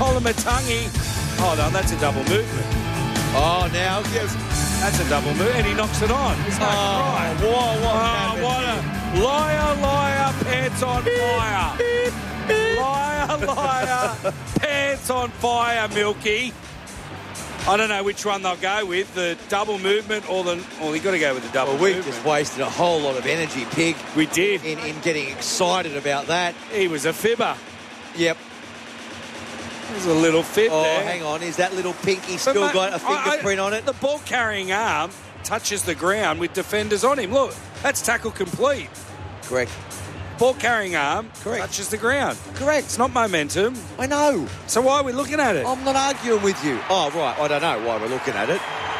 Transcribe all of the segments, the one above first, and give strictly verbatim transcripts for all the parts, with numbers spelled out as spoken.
Kolomatangi. Hold on, that's a double movement. Oh, now yes. That's a double move, and he knocks it on. It's no Oh, cry. whoa, what Oh, happened? what a liar, liar, pants on fire. Liar, liar, pants on fire, Milky. I don't know which one they'll go with, the double movement or the... Well, you've got to go with the double Well, we've movement. just wasted a whole lot of energy, Pig, We did. in, in getting excited about that. He was a fibber. Yep. There's a little fib Oh, there. hang on. Is that little pinky But, still mate, got a I- I- fingerprint on it? The ball-carrying arm touches the ground with defenders on him. Look, that's tackle complete. Correct. Ball-carrying arm Correct. touches the ground. Correct. It's not momentum. I know. So why are we looking at it? I'm not arguing with you. Oh, right. I don't know why we're looking at it.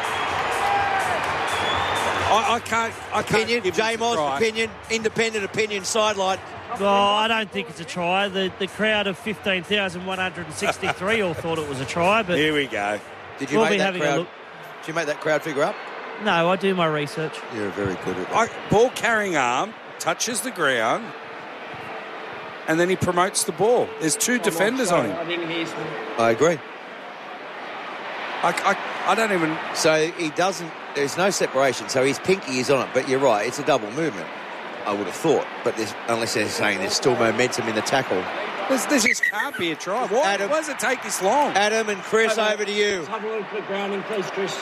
I, I can't... I can't Opinion, give this a J-Mo's try. opinion, independent opinion, sideline. Well, I don't think it's a try. The the crowd of fifteen thousand one hundred sixty-three all thought it was a try, but Here we go. Did you we'll make be that having a crowd? look. Did you make that crowd figure up? No, I do my research. You're very good at that. I, ball-carrying arm touches the ground, and then he promotes the ball. There's two defenders on him. I didn't hear some. I agree. I, I, I don't even... So he doesn't, there's no separation, so his pinky is on it, but you're right, it's a double movement, I would have thought, but this, unless they're saying there's still momentum in the tackle. This, this just can't be a try. Why, Adam- why does it take this long? Adam and Chris, Adam. over to you. Let's have a look at the grounding, please, Chris.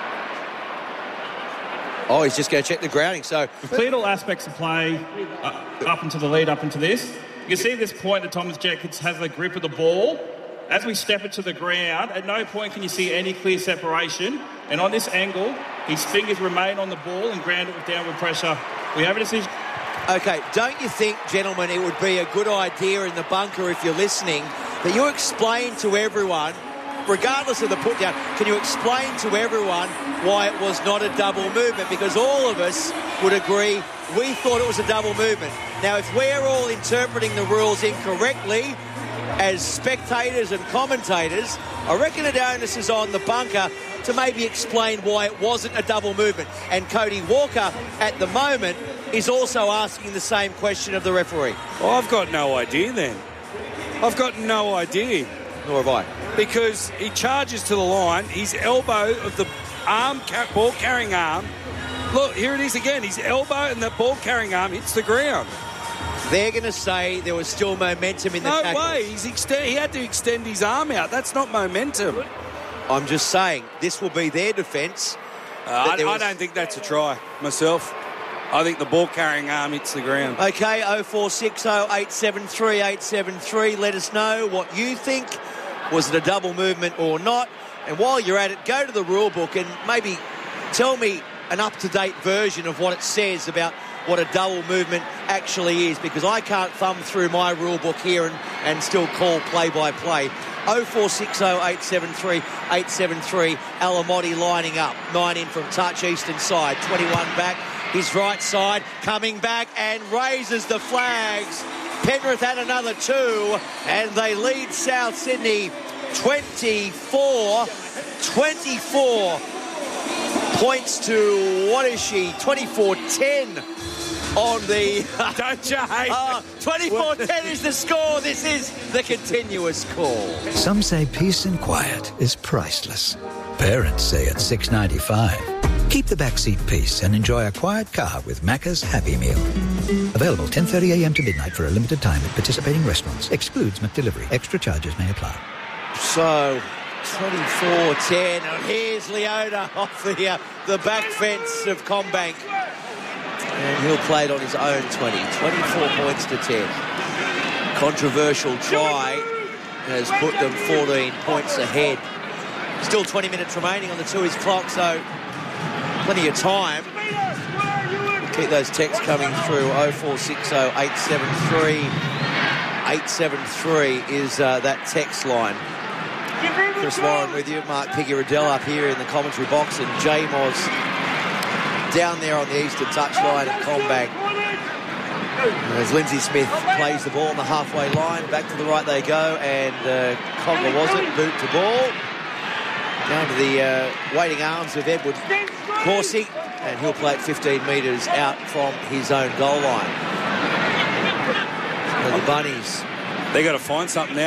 Oh, he's just going to check the grounding, so Cleared all aspects of play uh, up into the lead, up into this. You can see at this point that Thomas Jenkins has the grip of the ball. As we step it to the ground, at no point can you see any clear separation. And on this angle, his fingers remain on the ball and ground it with downward pressure. We have a decision. okay, don't you think, gentlemen, it would be a good idea in the bunker, if you're listening, that you explain to everyone, regardless of the put down, can you explain to everyone why it was not a double movement? Because all of us would agree we thought it was a double movement. Now, if we're all interpreting the rules incorrectly as spectators and commentators, I reckon the onus is on the bunker to maybe explain why it wasn't a double movement. And Cody Walker, at the moment, is also asking the same question of the referee. Well, I've got no idea then. I've got no idea. Nor have I. Because he charges to the line, his elbow of the arm, ball carrying arm. Look, here it is again. His elbow and the ball carrying arm hits the ground. They're going to say there was still momentum in the No tackle. way. He's extend, he had to extend his arm out. That's not momentum. I'm just saying, this will be their defence. Uh, I, there I was- don't think that's a try myself. I think the ball carrying arm hits the ground. Okay, oh four six oh, eight seven three, eight seven three. Let us know what you think. Was it a double movement or not? And while you're at it, go to the rule book and maybe tell me an up-to-date version of what it says about what a double movement actually is, because I can't thumb through my rule book here and, and still call play-by-play. oh four six oh, eight seven three, eight seven three. Alamotti lining up. Nine in from touch, eastern side. twenty-one back. His right side coming back and raises the flags. Penrith had another two, and they lead South Sydney twenty-four twenty-four. Points to, what is she, twenty-four ten on the... Don't you hate uh, twenty-four ten is the score. This is the continuous call. Some say peace and quiet is priceless. Parents say it's six ninety-five. Keep the backseat peace and enjoy a quiet car with Macca's Happy Meal. Available ten thirty a m to midnight for a limited time at participating restaurants. Excludes McDelivery. Extra charges may apply. So, twenty-four ten, and here's Leota off the, uh, the back fence of Combank. And he'll play it on his own twenty. twenty-four points to ten. Controversial try has put them fourteen points ahead. Still twenty minutes remaining on the two-his clock, so plenty of time. Keep those texts coming through. oh four six oh, eight seven three. eight seven three is uh, that text line. Chris Warren with you, Mark Piggy Riddell up here in the commentary box, and J-Moz down there on the eastern touchline at Combank. As Lindsay Smith plays the ball on the halfway line, back to the right they go, and uh, Conga was it, boot to ball. Down to the uh, waiting arms of Edward Corsi, and he'll play it fifteen metres out from his own goal line. And the Bunnies. They got to find something now.